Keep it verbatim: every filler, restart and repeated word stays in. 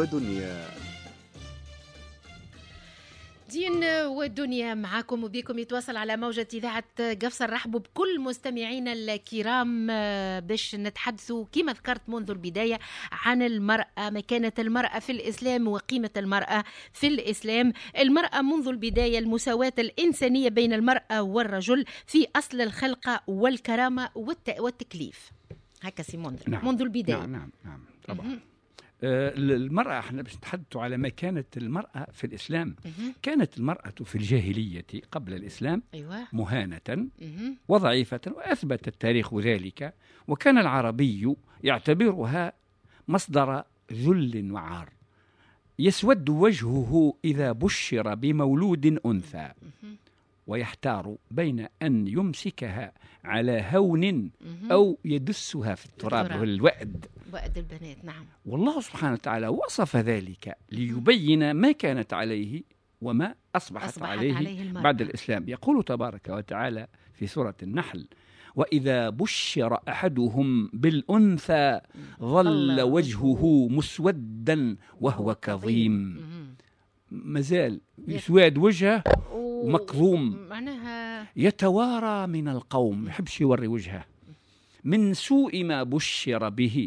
ودنيا. دين والدنيا معاكم وبيكم يتواصل على موجة إذاعة قفصة. نرحبوا بكل مستمعينا الكرام باش نتحدثوا كما ذكرت منذ البداية عن المرأة، مكانة المرأة في الإسلام وقيمة المرأة في الإسلام. المرأة منذ البداية المساواة الإنسانية بين المرأة والرجل في أصل الخلقة والكرامة والتكليف. هكا سي منذ نعم. منذ البداية. نعم نعم نعم طبعا. آه المرأة احنا باش نتحدثوا على مكانة المرأة في الإسلام. مه. كانت المرأة في الجاهلية قبل الإسلام أيوة. مهانة مه. وضعيفة، وأثبت التاريخ ذلك، وكان العربي يعتبرها مصدر ذل وعار. يسود وجهه إذا بشر بمولود أنثى، ويحتار بين أن يمسكها على هون أو يدسها في التراب والوأد وأد البنات. نعم. والله سبحانه وتعالى وصف ذلك ليبين ما كانت عليه وما أصبحت, أصبحت عليه, عليه بعد الإسلام. يقول تبارك وتعالى في سورة النحل: وإذا بشر أحدهم بالأنثى ظل وجهه مسودا وهو كظيم. مازال يسواد وجهه ومكظوم، معناها يتوارى من القوم، يحبش يوري وجهه من سوء ما بشر به.